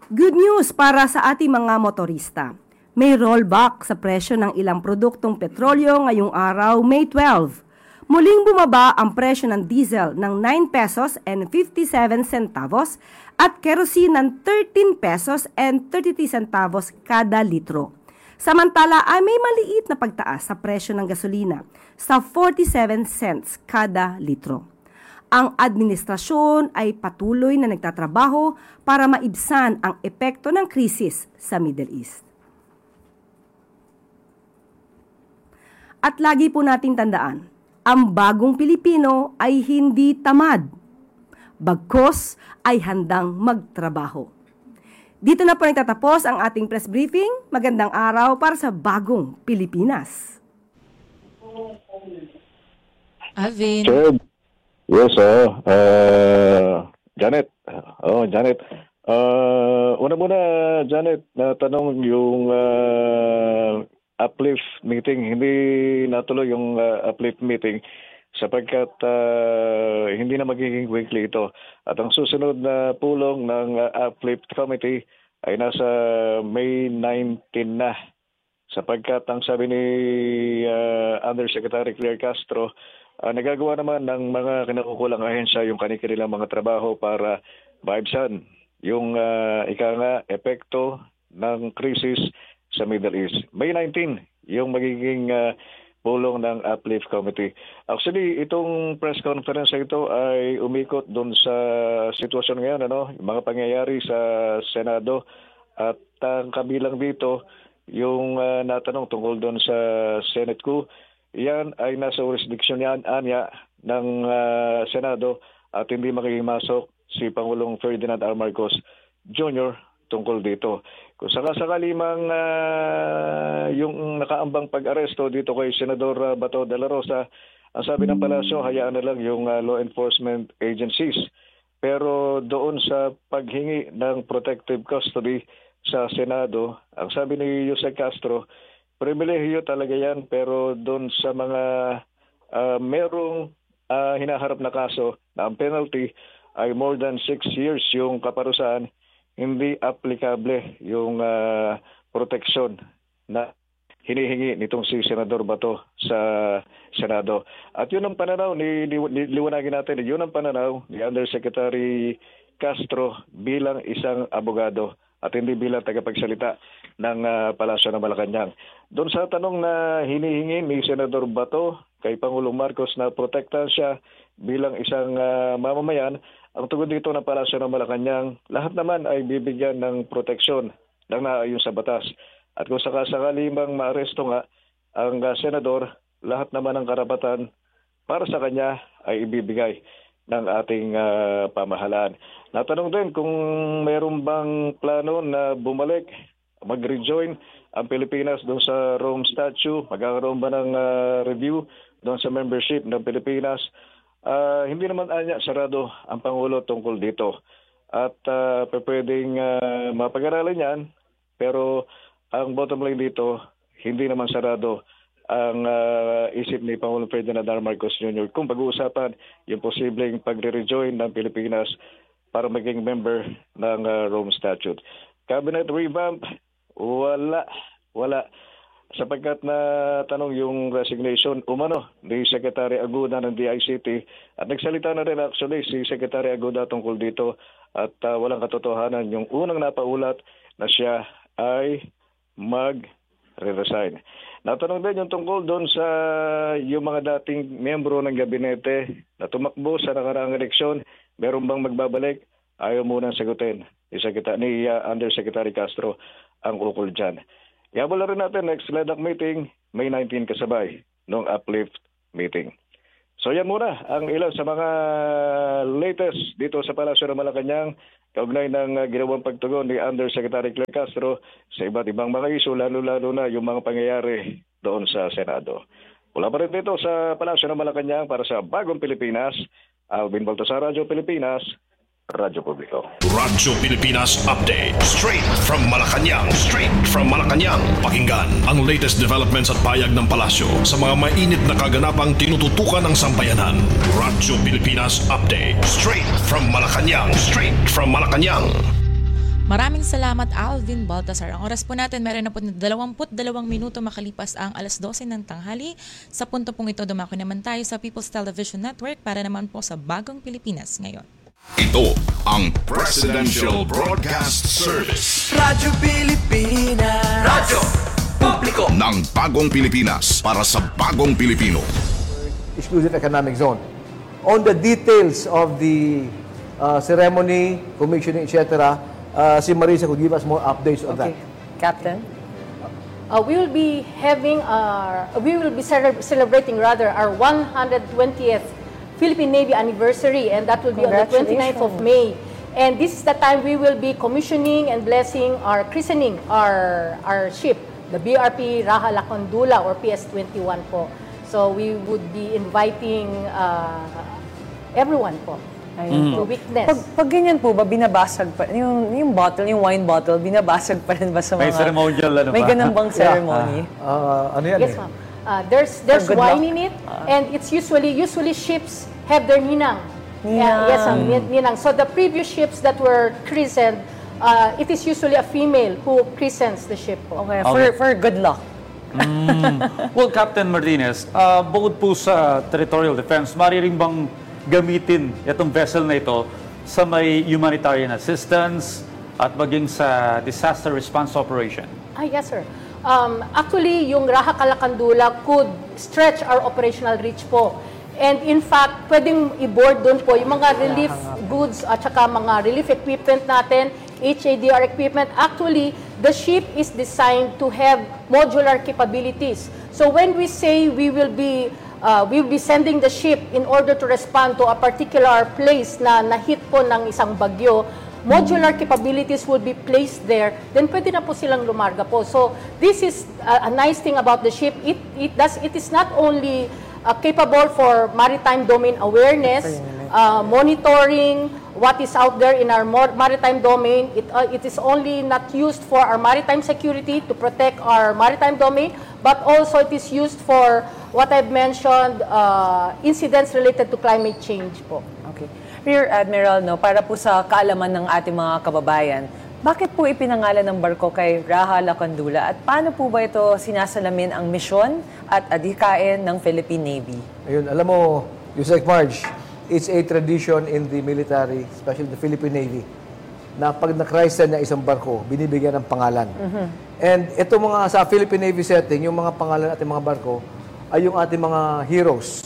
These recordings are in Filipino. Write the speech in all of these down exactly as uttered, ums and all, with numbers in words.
Good news para sa ating mga motorista. May rollback sa presyo ng ilang produktong petrolyo ngayong araw, May twelve. Muling bumaba ang presyo ng diesel ng nine pesos and fifty-seven centavos at kerosene ng thirteen pesos and thirty-three centavos kada litro. Samantala ay may maliit na pagtaas sa presyo ng gasolina sa forty-seven cents kada litro. Ang administrasyon ay patuloy na nagtatrabaho para maibsan ang epekto ng krisis sa Middle East. At lagi po nating tandaan, ang bagong Pilipino ay hindi tamad, bagkus ay handang magtrabaho. Dito na po nagtatapos ang ating press briefing. Magandang araw para sa bagong Pilipinas. Alvin. Sir, yes, oh, uh, Janet. Oh, Janet. Uh, una muna, Janet, na tanong yung uh, uplift meeting. Hindi natuloy yung uh, uplift meeting sapagkat uh, hindi na magiging weekly ito. At ang susunod na pulong ng uh, uplift committee ay nasa May nineteenth na. Sapagkat ang sabi ni uh, Undersecretary Claire Castro, Uh, nagagawa naman ng mga kinakukulang ahensya yung kanilang mga trabaho para maibsan yung uh, ika nga epekto ng krisis sa Middle East. May nineteenth yung magiging uh, pulong ng uplift committee. Actually, itong press conference ito ay umikot doon sa sitwasyon ngayon, ano, yung mga pangyayari sa Senado at ang uh, kabilang dito yung uh, natanong tungkol doon sa Senate coup. Yan ay nasa jurisdiction yan, anya ng uh, Senado at hindi makikimasok si Pangulong Ferdinand R. Marcos Junior tungkol dito. Kung sakasakali mang uh, yung nakaambang pag-aresto dito kay Senador Bato de la Rosa, ang sabi ng palasyo, hayaan na lang yung uh, law enforcement agencies. Pero doon sa paghingi ng protective custody sa Senado, ang sabi ni Jose Castro, pribilehiyo talaga yan, pero doon sa mga uh, merong uh, hinaharap na kaso na ang penalty ay more than six years yung kaparusahan, hindi applicable yung uh, proteksyon na hinihingi nitong si Senador Bato sa Senado. At yun ang pananaw, ni, ni, ni, liwanagin natin, yun ang pananaw ni Undersecretary Castro bilang isang abogado at hindi bilang tagapagsalita ng uh, Palasyo ng Malacanang. Doon sa tanong na hinihingi ni Senador Bato kay Pangulong Marcos na protektahan siya bilang isang uh, mamamayan, ang tugon dito ng Palasyo ng Malacanang, lahat naman ay bibigyan ng proteksyon ng naayon sa batas. At kung sakasakali mang maaresto nga ang uh, Senador, lahat naman ng karapatan para sa kanya ay ibibigay ng ating uh, pamahalaan. Natanong din kung mayroon bang plano na bumalik, mag-rejoin ang Pilipinas doon sa Rome Statute, magkakaroon ba ng uh, review doon sa membership ng Pilipinas. Uh, hindi naman anya sarado ang Pangulo tungkol dito. At uh, pwedeng uh, mapag-aralan yan, pero ang bottom line dito, hindi naman sarado ang uh, isip ni Pangulong Ferdinand R. Marcos Junior kung pag-uusapan yung posibleng pagre-rejoin ng Pilipinas para maging member ng uh, Rome Statute. Cabinet revamp, wala, wala. Sapagkat na tanong yung resignation, umano, ni Secretary Aguda ng D I C T at nagsalita na rin actually si Secretary Aguda tungkol dito at uh, walang katotohanan yung unang napaulat na siya ay mag-resign. Natanong din yung tungkol doon sa yung mga dating miyembro ng gabinete na tumakbo sa nakaraang eleksyon, meron bang magbabalik? Ayaw munang sagutin ni, Secretary, ni uh, Undersecretary Castro ang ukol dyan. Ihabol na rin natin next L E D A C meeting, May nineteenth kasabay ng uplift meeting. So yan muna ang ilan sa mga latest dito sa Palasyo ng Malacanang kaugnay ng uh, ginawang pagtugon ni Undersecretary Claire Castro sa iba't ibang mga isu, lalo-lalo na yung mga pangyayari doon sa Senado. Mula pa rin dito sa Palasyo ng Malacanang para sa Bagong Pilipinas, Alvin Baltasar, Radyo Pilipinas, Radyo Publiko. Radyo Pilipinas Update. Straight from Malacanang. Straight from Malacanang. Pakinggan ang latest developments at payag ng palasyo sa mga mainit na kaganapang tinututukan ng sambayanan. Radyo Pilipinas Update. Straight from Malacanang. Straight from Malacanang. Maraming salamat, Alvin Baltasar. Ang oras po natin, meron na po na dalawampu't dalawang minuto makalipas ang alas dose ng tanghali. Sa punto pong ito, dumako naman tayo sa People's Television Network para naman po sa Bagong Pilipinas ngayon. Ito ang Presidential Broadcast Service. Radyo Pilipinas. Radyo Publiko ng Bagong Pilipinas para sa Bagong Pilipino. Exclusive Economic Zone. On the details of the uh, ceremony, commissioning, et cetera, uh, si Marisa could give us more updates on Okay. that. Captain? Uh, we will be having our, we will be cele- celebrating rather our one hundred twentieth Philippine Navy anniversary, and that will be on the twenty-ninth of May. And this is the time we will be commissioning and blessing our christening our our ship, the B R P Raha Lacandula or P S twenty-one po. So we would be inviting uh, everyone po Ayun to po. witness. Pag, pag ganyan po ba, binabasag pa, yung, yung bottle, yung wine bottle, binabasag pa rin ba sa mga... May ceremonial ano May ba? ganun bang ceremony? Uh, ano yan Yes, eh? ma'am. Uh, there's there's good wine luck. in it, and it's usually usually ships have their ninang. Ninang. Uh, yes, ma'am, nin- ninang. So the previous ships that were christened, uh, it is usually a female who christens the ship po. Okay, Okay. for for good luck. Well, Captain Martinez, uh, bukod po sa territorial defense, mariring bang gamitin itong vessel na ito sa may humanitarian assistance at maging sa disaster response operation? Ah, yes, sir. Um, actually, yung Raha Kalakandula could stretch our operational reach po. And in fact, pwedeng i-board doon po yung mga relief goods at saka mga relief equipment natin, H A D R equipment. Actually, the ship is designed to have modular capabilities. So when we say we will be uh, we will be sending the ship in order to respond to a particular place na na-hit po ng isang bagyo, modular capabilities will be placed there, then pwede na po silang lumarga po. So this is a, a nice thing about the ship. It it does it is not only uh, capable for maritime domain awareness, uh, monitoring what is out there in our more maritime domain. It uh, it is only not used for our maritime security to protect our maritime domain, but also it is used for what I've mentioned, uh, incidents related to climate change po. Okay. Rear Admiral, no, para po sa kaalaman ng ating mga kababayan, bakit po ipinangalan ng barko kay Raha Lacandula at paano po ba ito sinasalamin ang misyon at adhikain ng Philippine Navy? Ayun, alam mo, Yusek Marge, it's a tradition in the military, especially the Philippine Navy, na pag na-christen na isang barko, binibigyan ng pangalan. And ito mga sa Philippine Navy setting, yung mga pangalan ating mga barko, ay yung ating mga heroes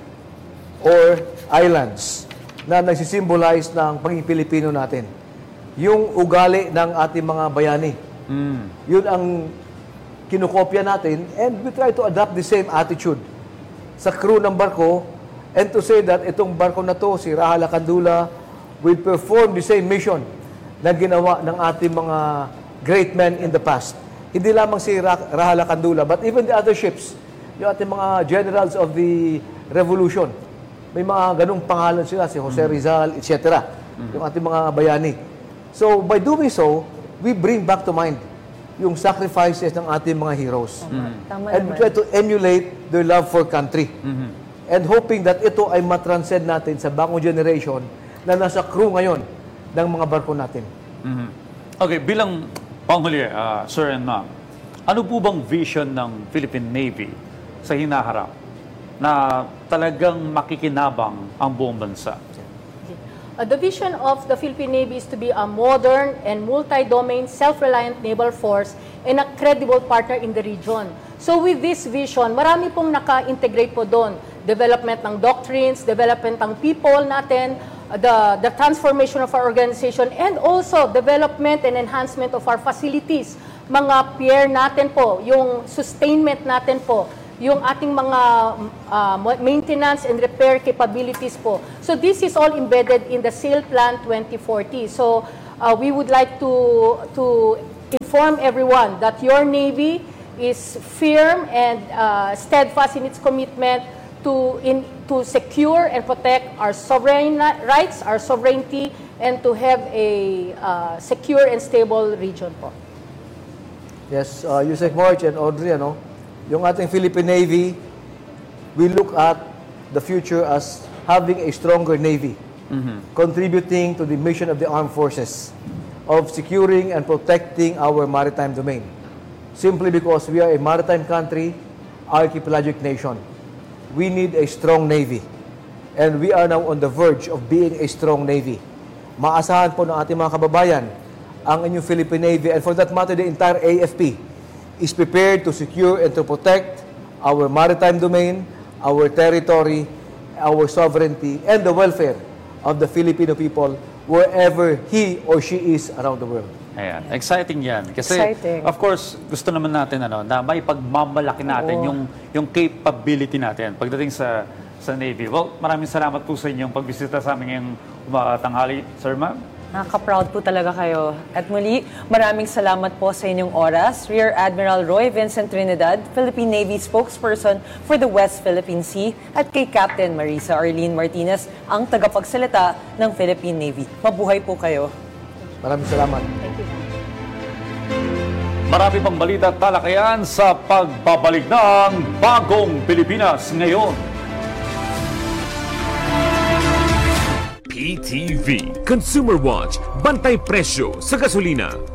or islands na nagsisimbolize ng pagiging Pilipino natin. Yung ugali ng ating mga bayani. Yun ang kinukopya natin, and we try to adapt the same attitude sa crew ng barko, and to say that itong barko na to, si Raha Lacandula, will perform the same mission na ginawa ng ating mga great men in the past. Hindi lamang si Ra- Raha Lacandula, but even the other ships, yung ating mga generals of the revolution, may mga ganung pangalan sila, si Jose Rizal, et cetera. Yung ating mga bayani. So, by doing so, we bring back to mind yung sacrifices ng ating mga heroes. Tama And we naman. try to emulate their love for country. And hoping that ito ay matranscend natin sa bagong generation na nasa crew ngayon ng mga barko natin. Okay, bilang panghuli, uh, Sir and Ma'am, ano po bang vision ng Philippine Navy sa hinaharap na talagang makikinabang ang buong bansa? Uh, the vision of the Philippine Navy is to be a modern and multi-domain, self-reliant naval force and a credible partner in the region. So with this vision, marami pong naka-integrate po doon. Development ng doctrines, development ng people natin, uh, the, the transformation of our organization, and also development and enhancement of our facilities. Mga pier natin po, yung sustainment natin po, yung ating mga uh, maintenance and repair capabilities po. So this is all embedded in the SAIL Plan twenty forty. So uh, we would like to to inform everyone that your Navy is firm and uh, steadfast in its commitment to in to secure and protect our sovereign rights, our sovereignty, and to have a uh, secure and stable region po. Yes, uh, Yusek Marge and Audrey, ano, yung ating Philippine Navy, we look at the future as having a stronger Navy, contributing to the mission of the armed forces. of securing and protecting our maritime domain. Simply because we are a maritime country, archipelagic nation. We need a strong navy. And we are now on the verge of being a strong navy. Maasahan po ng ating mga kababayan ang inyong Philippine Navy, and for that matter, the entire A F P is prepared to secure and to protect our maritime domain, our territory, our sovereignty, and the welfare of the Filipino people wherever he or she is around the world. Ayan, exciting yan. Kasi, Exciting. of course, gusto naman natin ano, na may pagmamalaki natin yung, yung capability natin pagdating sa sa Navy. Well, maraming salamat po sa inyong pagbisita sa amin ngayong umatanghali, Sir Ma'am. Nakaka-proud po talaga kayo. At muli, maraming salamat po sa inyong oras. Rear Admiral Roy Vincent Trinidad, Philippine Navy spokesperson for the West Philippine Sea, at kay Captain Marisa Arlene Martinez, ang tagapagsalita ng Philippine Navy. Mabuhay po kayo. Maraming salamat. Thank you. Marami pang balita at talakayan sa pagbabalik ng Bagong Pilipinas ngayon. P T V Consumer Watch, bantay presyo sa gasolina.